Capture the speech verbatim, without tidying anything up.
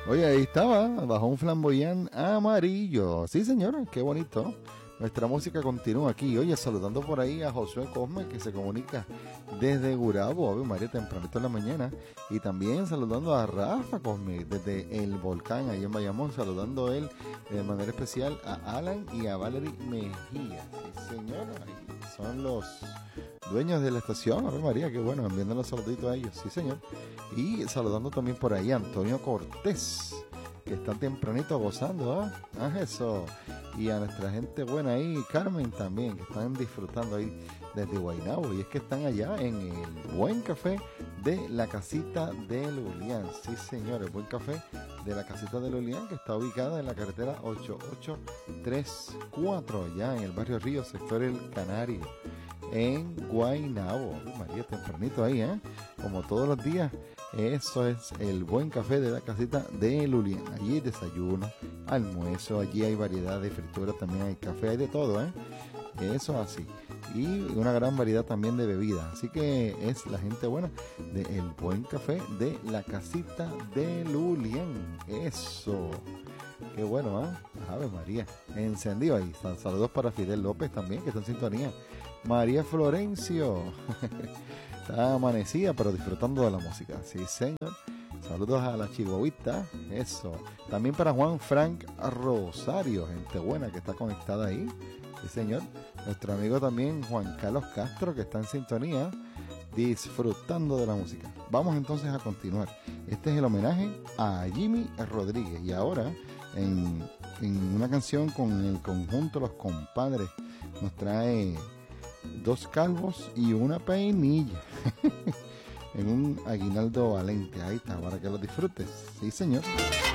Oye, ahí estaba, bajo un flamboyán amarillo. Sí, señora, qué bonito. Nuestra música continúa aquí. Oye, saludando por ahí a Josué Cosme, que se comunica desde Gurabo, Ave María, tempranito en la mañana. Y también saludando a Rafa Cosme, desde el Volcán, ahí en Bayamón, saludando él de manera especial a Alan y a Valerie Mejía. Sí, señora, son los dueños de la estación, Ave María, qué bueno, enviando los saluditos a ellos, sí, señor. Y saludando también por ahí a Antonio Cortés, que está tempranito gozando, ¿ah? Ah, eso. Y a nuestra gente buena ahí, Carmen también, que están disfrutando ahí desde Guaynabo. Y es que están allá en el Buen Café de la Casita del Ulián. Sí, señor, el Buen Café de la Casita del Ulián, que está ubicada en la carretera ocho ocho tres cuatro, allá en el barrio Río, sector El Canario, en Guaynabo. María, tempranito ahí, ¿eh? Como todos los días. Eso es el Buen Café de la Casita de Lulián. Allí hay desayuno, almuerzo, allí hay variedad de frituras, también hay café, hay de todo, ¿eh? Eso así. Y una gran variedad también de bebidas. Así que es la gente buena de El Buen Café de la Casita de Lulián. Eso. Qué bueno, ¿eh? Ave María. Encendido ahí. Saludos para Fidel López también, que está en sintonía. María Florencio. Está amanecida, pero disfrutando de la música. Sí, señor. Saludos a la chihuahuita. Eso. También para Juan Frank Rosario, gente buena que está conectada ahí. Sí, señor. Nuestro amigo también Juan Carlos Castro, que está en sintonía, disfrutando de la música. Vamos entonces a continuar. Este es el homenaje a Jimmy Rodríguez. Y ahora, en, en una canción con el conjunto Los Compadres, nos trae Dos Calvos y una Peinilla. En un aguinaldo valente. Ahí está, para que lo disfrutes. Sí, señor.